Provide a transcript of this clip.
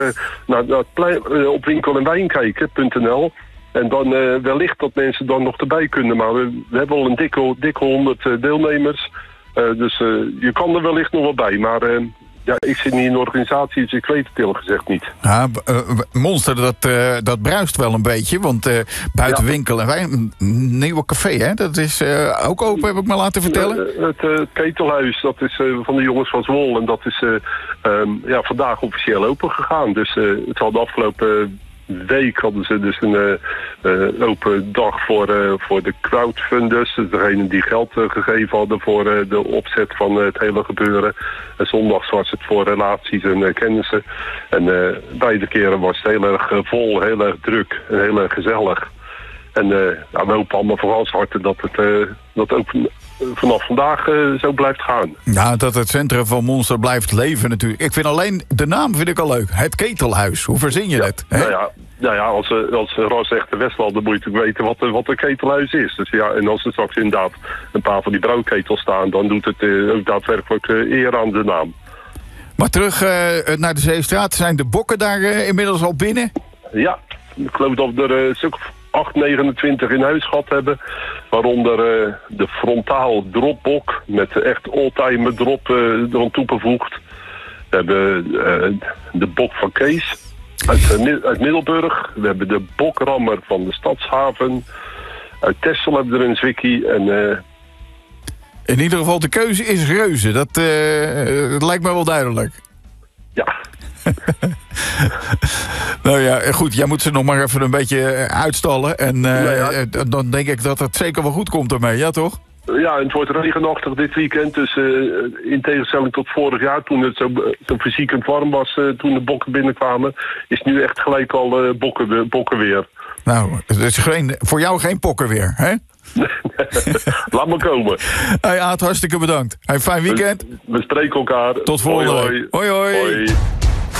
op winkel en wijn kijken.nl. En dan wellicht dat mensen dan nog erbij kunnen. Maar we hebben al een dikke 100 deelnemers. Dus je kan er wellicht nog wel bij. Maar ik zit niet in de organisatie, dus ik weet het eerlijk gezegd niet. Ja, Monster, dat bruist wel een beetje. Want buiten winkel en wijn, een nieuwe café, hè? Dat is ook open, heb ik me laten vertellen. Het Ketelhuis, dat is van de jongens van Zwol. En dat is vandaag officieel open gegaan. Dus het zal de afgelopen week hadden ze dus een open dag voor de crowdfunders. Dus degene die geld gegeven hadden voor de opzet van het hele gebeuren. En zondags was het voor relaties en kennissen. En beide keren was het heel erg vol, heel erg druk en heel erg gezellig. En we hopen allemaal vooral harte dat het ook vanaf vandaag zo blijft gaan. Ja, dat het centrum van Monster blijft leven natuurlijk. Ik vind alleen, de naam vind ik al leuk. Het Ketelhuis. Hoe verzin je dat? Als ras-echte Westlander moet je natuurlijk weten wat een ketelhuis is. Dus ja, en als er straks inderdaad een paar van die brouwketels staan, dan doet het ook daadwerkelijk eer aan de naam. Maar terug naar de Zeestraat. Zijn de bokken daar inmiddels al binnen? Ja, ik geloof dat we er een stuk of 829 in huis gehad hebben. Waaronder de frontaal dropbok met echt oldtimer drop eraan toegevoegd. We hebben de bok van Kees uit Middelburg. We hebben de bokrammer van de Stadshaven. Uit Texel hebben we er een zwikkie. En in ieder geval, de keuze is reuze. Dat lijkt me wel duidelijk. Ja. Nou ja, goed, jij moet ze nog maar even een beetje uitstallen. En dan denk ik dat het zeker wel goed komt ermee, ja toch? Ja, en het wordt regenachtig dit weekend. Dus in tegenstelling tot vorig jaar, toen het zo fysiek en warm was, toen de bokken binnenkwamen, is nu echt gelijk al bokken weer. Nou, het is voor jou geen pokken weer, hè? Laat maar komen. Hey Aad, hartstikke bedankt. Fijn weekend. We spreken elkaar. Tot volgende week. Hoi. Hoi.